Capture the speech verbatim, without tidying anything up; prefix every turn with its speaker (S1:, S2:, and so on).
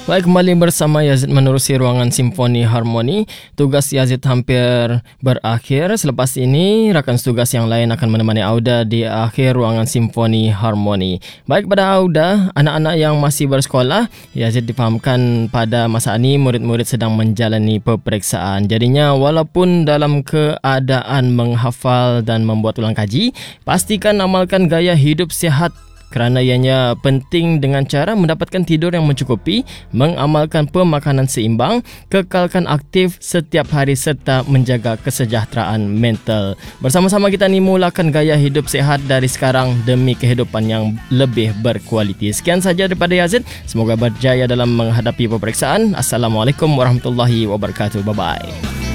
S1: Baik, kembali bersama Yazid menerusi ruangan Simfoni Harmoni. Tugas Yazid hampir berakhir. Selepas ini, rakan tugas yang lain akan menemani Auda di akhir ruangan Simfoni Harmoni. Baik, pada Auda, anak-anak yang masih bersekolah, Yazid difahamkan pada masa ini murid-murid sedang menjalani peperiksaan. Jadinya, walaupun dalam keadaan menghafal dan membuat ulang kaji, pastikan amalkan gaya hidup sihat kerana ianya penting dengan cara mendapatkan tidur yang mencukupi, mengamalkan pemakanan seimbang, kekalkan aktif setiap hari serta menjaga kesejahteraan mental. Bersama-sama kita ni mulakan gaya hidup sihat dari sekarang demi kehidupan yang lebih berkualiti. Sekian saja daripada Yazid. Semoga berjaya dalam menghadapi peperiksaan. Assalamualaikum warahmatullahi wabarakatuh. Bye-bye.